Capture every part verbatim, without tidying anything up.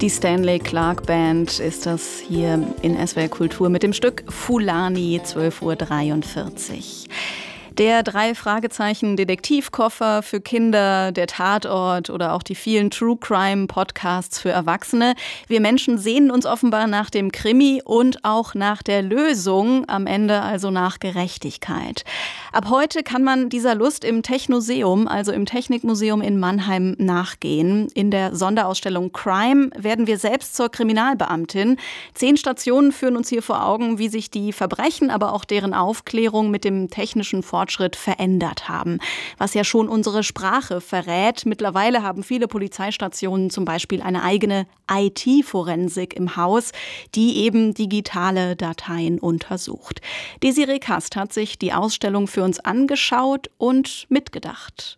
Die Stanley Clarke Band ist das hier in S W R Kultur mit dem Stück Fulani, zwölf Uhr dreiundvierzig. Der Drei-Fragezeichen-Detektivkoffer für Kinder, der Tatort oder auch die vielen True-Crime-Podcasts für Erwachsene. Wir Menschen sehnen uns offenbar nach dem Krimi und auch nach der Lösung, am Ende also nach Gerechtigkeit. Ab heute kann man dieser Lust im Technoseum, also im Technikmuseum in Mannheim, nachgehen. In der Sonderausstellung Crime werden wir selbst zur Kriminalbeamtin. Zehn Stationen führen uns hier vor Augen, wie sich die Verbrechen, aber auch deren Aufklärung mit dem technischen Fortschritt Fortschritt verändert haben, was ja schon unsere Sprache verrät. Mittlerweile haben viele Polizeistationen zum Beispiel eine eigene I T-Forensik im Haus, die eben digitale Dateien untersucht. Desiree Kast hat sich die Ausstellung für uns angeschaut und mitgedacht.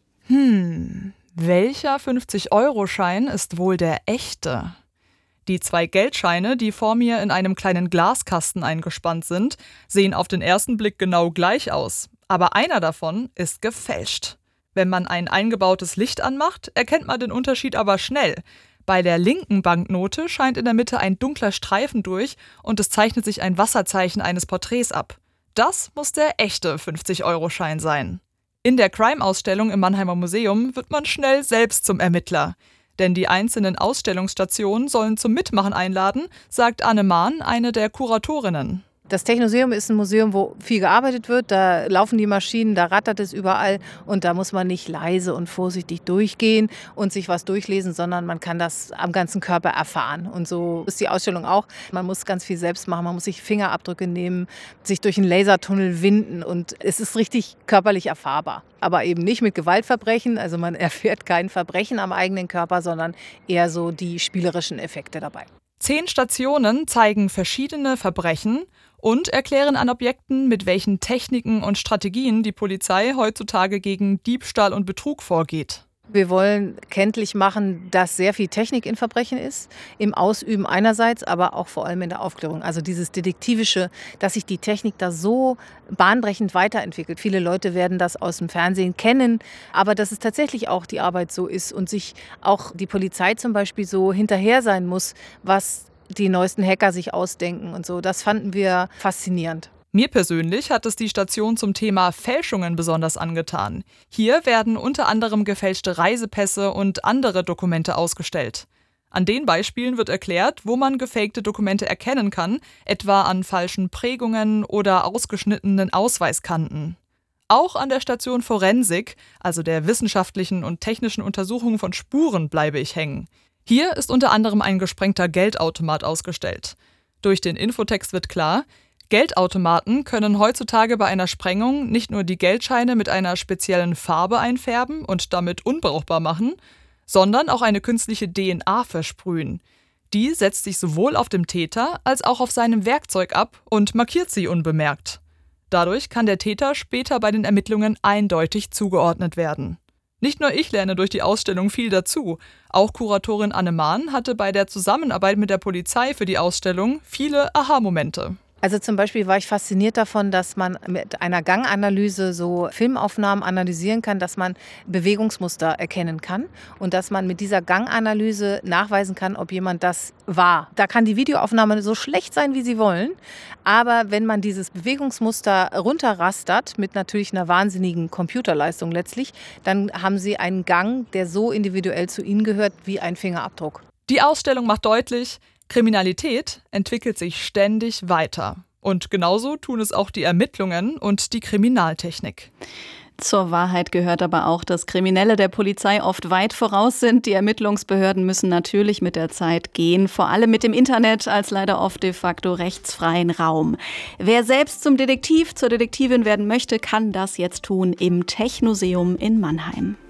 Hm, welcher fünfzig-Euro-Schein ist wohl der echte? Die zwei Geldscheine, die vor mir in einem kleinen Glaskasten eingespannt sind, sehen auf den ersten Blick genau gleich aus. Aber einer davon ist gefälscht. Wenn man ein eingebautes Licht anmacht, erkennt man den Unterschied aber schnell. Bei der linken Banknote scheint in der Mitte ein dunkler Streifen durch und es zeichnet sich ein Wasserzeichen eines Porträts ab. Das muss der echte fünfzig-Euro-Schein sein. In der Crime-Ausstellung im Mannheimer Museum wird man schnell selbst zum Ermittler. Denn die einzelnen Ausstellungsstationen sollen zum Mitmachen einladen, sagt Anne Mahn, eine der Kuratorinnen. Das Technoseum ist ein Museum, wo viel gearbeitet wird. Da laufen die Maschinen, da rattert es überall. Und da muss man nicht leise und vorsichtig durchgehen und sich was durchlesen, sondern man kann das am ganzen Körper erfahren. Und so ist die Ausstellung auch. Man muss ganz viel selbst machen. Man muss sich Fingerabdrücke nehmen, sich durch einen Lasertunnel winden. Und es ist richtig körperlich erfahrbar. Aber eben nicht mit Gewaltverbrechen. Also man erfährt kein Verbrechen am eigenen Körper, sondern eher so die spielerischen Effekte dabei. Zehn Stationen zeigen verschiedene Verbrechen und erklären an Objekten, mit welchen Techniken und Strategien die Polizei heutzutage gegen Diebstahl und Betrug vorgeht. Wir wollen kenntlich machen, dass sehr viel Technik in Verbrechen ist, im Ausüben einerseits, aber auch vor allem in der Aufklärung. Also dieses Detektivische, dass sich die Technik da so bahnbrechend weiterentwickelt. Viele Leute werden das aus dem Fernsehen kennen, aber dass es tatsächlich auch die Arbeit so ist und sich auch die Polizei zum Beispiel so hinterher sein muss, was die neuesten Hacker sich ausdenken und so. Das fanden wir faszinierend. Mir persönlich hat es die Station zum Thema Fälschungen besonders angetan. Hier werden unter anderem gefälschte Reisepässe und andere Dokumente ausgestellt. An den Beispielen wird erklärt, wo man gefakte Dokumente erkennen kann, etwa an falschen Prägungen oder ausgeschnittenen Ausweiskanten. Auch an der Station Forensik, also der wissenschaftlichen und technischen Untersuchung von Spuren, bleibe ich hängen. Hier ist unter anderem ein gesprengter Geldautomat ausgestellt. Durch den Infotext wird klar, Geldautomaten können heutzutage bei einer Sprengung nicht nur die Geldscheine mit einer speziellen Farbe einfärben und damit unbrauchbar machen, sondern auch eine künstliche D N A versprühen. Die setzt sich sowohl auf dem Täter als auch auf seinem Werkzeug ab und markiert sie unbemerkt. Dadurch kann der Täter später bei den Ermittlungen eindeutig zugeordnet werden. Nicht nur ich lerne durch die Ausstellung viel dazu. Auch Kuratorin Anne Mahn hatte bei der Zusammenarbeit mit der Polizei für die Ausstellung viele Aha-Momente. Also zum Beispiel war ich fasziniert davon, dass man mit einer Ganganalyse so Filmaufnahmen analysieren kann, dass man Bewegungsmuster erkennen kann und dass man mit dieser Ganganalyse nachweisen kann, ob jemand das war. Da kann die Videoaufnahme so schlecht sein, wie sie wollen, aber wenn man dieses Bewegungsmuster runterrastert, mit natürlich einer wahnsinnigen Computerleistung letztlich, dann haben sie einen Gang, der so individuell zu ihnen gehört wie ein Fingerabdruck. Die Ausstellung macht deutlich, Kriminalität entwickelt sich ständig weiter. Und genauso tun es auch die Ermittlungen und die Kriminaltechnik. Zur Wahrheit gehört aber auch, dass Kriminelle der Polizei oft weit voraus sind. Die Ermittlungsbehörden müssen natürlich mit der Zeit gehen, vor allem mit dem Internet als leider oft de facto rechtsfreien Raum. Wer selbst zum Detektiv, zur Detektivin werden möchte, kann das jetzt tun im Technoseum in Mannheim.